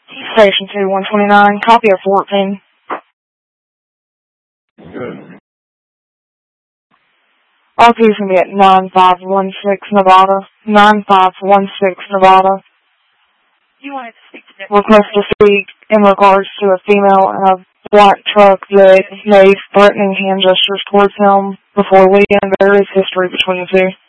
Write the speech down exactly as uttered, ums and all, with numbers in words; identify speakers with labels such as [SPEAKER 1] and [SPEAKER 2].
[SPEAKER 1] Station two one twenty-nine, copy of fourteen.
[SPEAKER 2] Good.
[SPEAKER 1] R P is going to be at nine five one six Nevada. nine five one six Nevada.
[SPEAKER 3] You wanted to speak to
[SPEAKER 1] Request to speak in regards to a female in a black truck that made threatening hand gestures towards him before leaving. There is history between the two.